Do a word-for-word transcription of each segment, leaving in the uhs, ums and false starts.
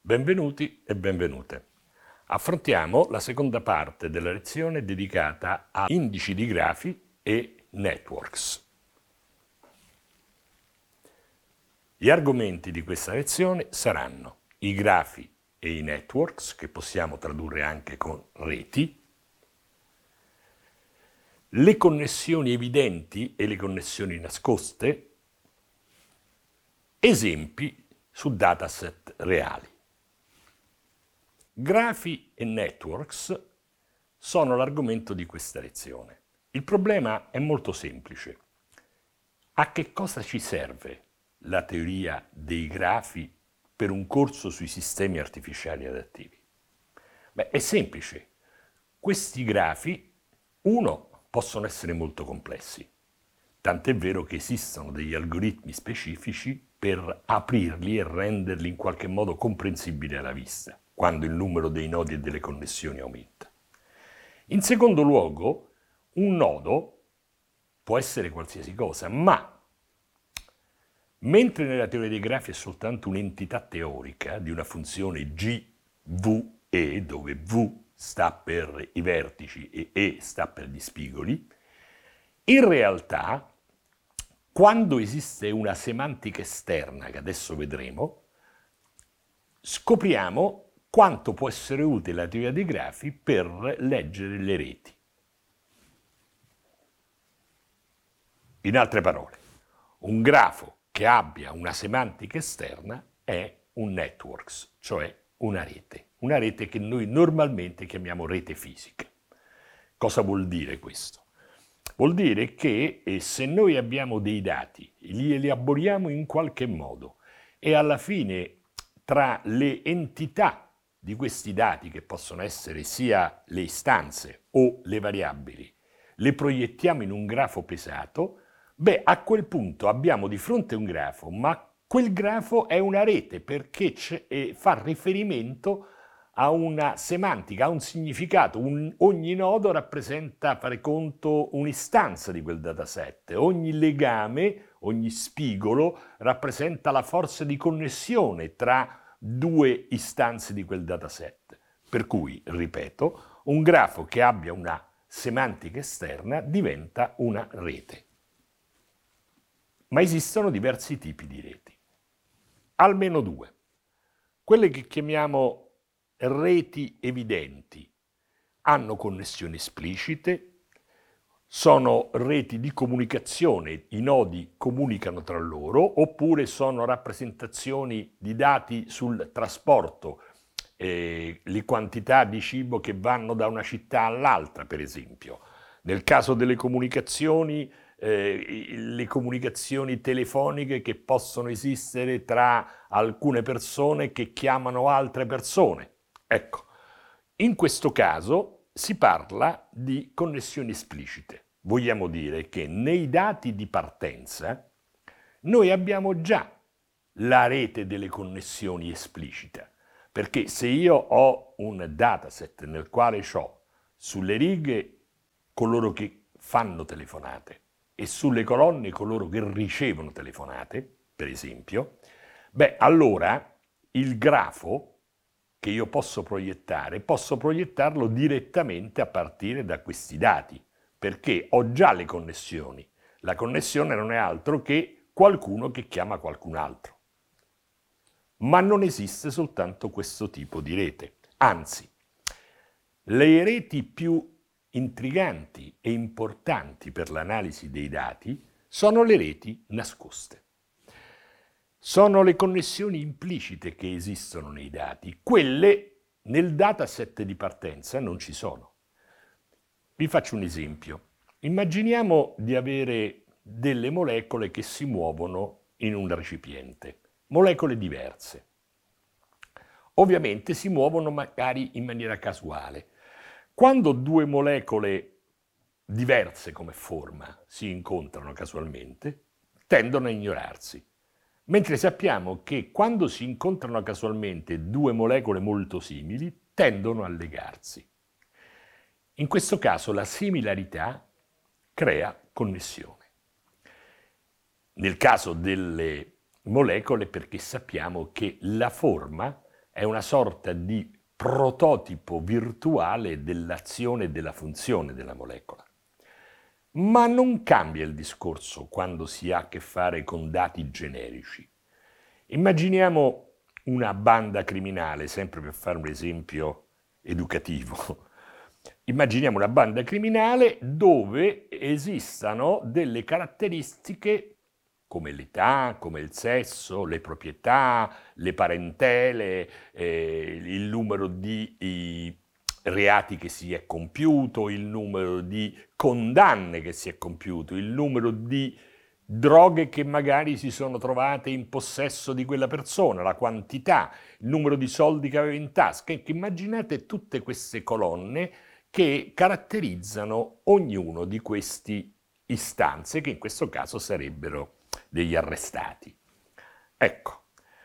Benvenuti e benvenute. Affrontiamo la seconda parte della lezione dedicata a indici di grafi e networks. Gli argomenti di questa lezione saranno i grafi e i networks, che possiamo tradurre anche con reti, le connessioni evidenti e le connessioni nascoste, esempi su dataset reali. Grafi e networks sono l'argomento di questa lezione. Il problema è molto semplice. A che cosa ci serve la teoria dei grafi per un corso sui sistemi artificiali adattivi? Beh, è semplice. Questi grafi, uno, possono essere molto complessi. Tant'è vero che esistono degli algoritmi specifici per aprirli e renderli in qualche modo comprensibili alla vista, quando il numero dei nodi e delle connessioni aumenta. In secondo luogo, un nodo può essere qualsiasi cosa, ma mentre nella teoria dei grafi è soltanto un'entità teorica di una funzione G V E, dove V sta per i vertici e E sta per gli spigoli, in realtà, quando esiste una semantica esterna, che adesso vedremo, scopriamo quanto può essere utile la teoria dei grafi per leggere le reti. In altre parole, un grafo che abbia una semantica esterna è un networks, cioè una rete, una rete che noi normalmente chiamiamo rete fisica. Cosa vuol dire questo? Vuol dire che eh, se noi abbiamo dei dati, li elaboriamo in qualche modo e alla fine tra le entità di questi dati, che possono essere sia le istanze o le variabili, le proiettiamo in un grafo pesato, beh, a quel punto abbiamo di fronte un grafo, ma quel grafo è una rete perché eh, fa riferimento a una semantica, a un significato. Un, ogni nodo rappresenta, fare conto, un'istanza di quel dataset. Ogni legame, ogni spigolo rappresenta la forza di connessione tra due istanze di quel dataset. Per cui, ripeto, un grafo che abbia una semantica esterna diventa una rete. Ma esistono diversi tipi di reti. Almeno due. Quelle che chiamiamo reti evidenti hanno connessioni esplicite, sono reti di comunicazione, i nodi comunicano tra loro, oppure sono rappresentazioni di dati sul trasporto, eh, le quantità di cibo che vanno da una città all'altra, per esempio. Nel caso delle comunicazioni, eh, le comunicazioni telefoniche che possono esistere tra alcune persone che chiamano altre persone. Ecco, in questo caso si parla di connessioni esplicite. Vogliamo dire che nei dati di partenza noi abbiamo già la rete delle connessioni esplicita, perché se io ho un dataset nel quale ho sulle righe coloro che fanno telefonate e sulle colonne coloro che ricevono telefonate, per esempio, beh, allora il grafo che io posso proiettare, posso proiettarlo direttamente a partire da questi dati, perché ho già le connessioni. La connessione non è altro che qualcuno che chiama qualcun altro. Ma non esiste soltanto questo tipo di rete. Anzi, le reti più intriganti e importanti per l'analisi dei dati sono le reti nascoste. Sono le connessioni implicite che esistono nei dati, quelle nel dataset di partenza non ci sono. Vi faccio un esempio. Immaginiamo di avere delle molecole che si muovono in un recipiente, molecole diverse. Ovviamente si muovono magari in maniera casuale. Quando due molecole diverse come forma si incontrano casualmente, tendono a ignorarsi. Mentre sappiamo che quando si incontrano casualmente due molecole molto simili, tendono a legarsi. In questo caso la similarità crea connessione. Nel caso delle molecole, perché sappiamo che la forma è una sorta di prototipo virtuale dell'azione e della funzione della molecola. Ma non cambia il discorso quando si ha a che fare con dati generici. Immaginiamo una banda criminale, sempre per fare un esempio educativo. Immaginiamo una banda criminale dove esistano delle caratteristiche come l'età, come il sesso, le proprietà, le parentele, eh, il numero di i reati che si è compiuto, il numero di condanne che si è compiuto, il numero di droghe che magari si sono trovate in possesso di quella persona, la quantità, il numero di soldi che aveva in tasca. Immaginate tutte queste colonne che caratterizzano ognuno di queste istanze, che in questo caso sarebbero degli arrestati. Ecco,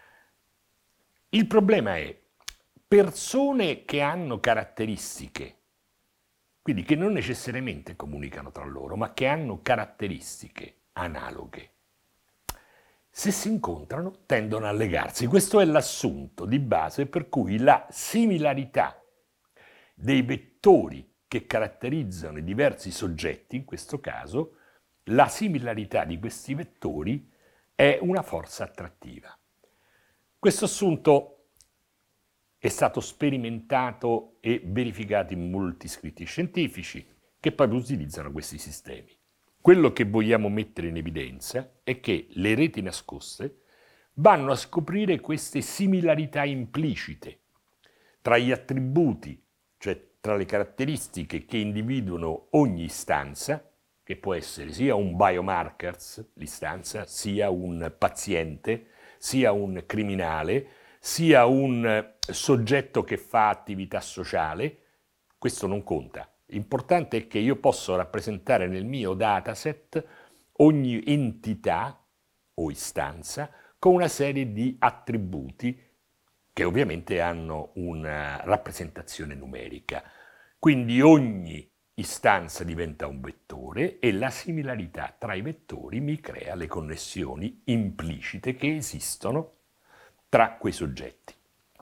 il problema è persone che hanno caratteristiche, quindi che non necessariamente comunicano tra loro, ma che hanno caratteristiche analoghe. Se si incontrano, tendono a legarsi. Questo è l'assunto di base per cui la similarità dei vettori che caratterizzano i diversi soggetti, in questo caso, la similarità di questi vettori è una forza attrattiva. Questo assunto è stato sperimentato e verificato in molti scritti scientifici che poi utilizzano questi sistemi. Quello che vogliamo mettere in evidenza è che le reti nascoste vanno a scoprire queste similarità implicite tra gli attributi, cioè tra le caratteristiche che individuano ogni istanza, che può essere sia un biomarkers, l'istanza, sia un paziente, sia un criminale, sia un soggetto che fa attività sociale. Questo non conta. L'importante è che io posso rappresentare nel mio dataset ogni entità o istanza con una serie di attributi che ovviamente hanno una rappresentazione numerica. Quindi ogni istanza diventa un vettore e la similarità tra i vettori mi crea le connessioni implicite che esistono tra quei soggetti.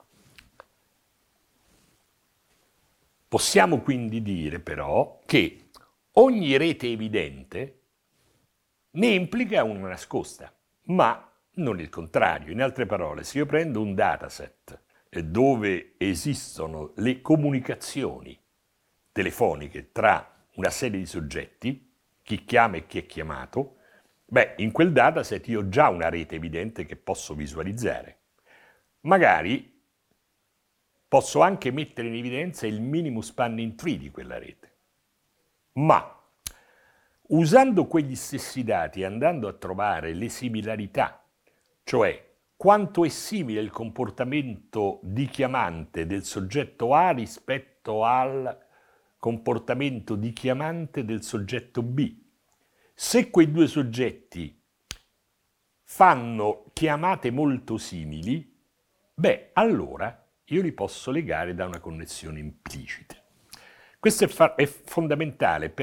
Possiamo quindi dire però che ogni rete evidente ne implica una nascosta, ma non il contrario. In altre parole, se io prendo un dataset dove esistono le comunicazioni telefoniche tra una serie di soggetti, chi chiama e chi è chiamato, beh, in quel dataset io ho già una rete evidente che posso visualizzare. Magari posso anche mettere in evidenza il minimum spanning tree di quella rete. Ma usando quegli stessi dati e andando a trovare le similarità, cioè quanto è simile il comportamento di chiamante del soggetto A rispetto al comportamento di chiamante del soggetto B. Se quei due soggetti fanno chiamate molto simili, beh, allora io li posso legare da una connessione implicita. Questo è, fa- è fondamentale per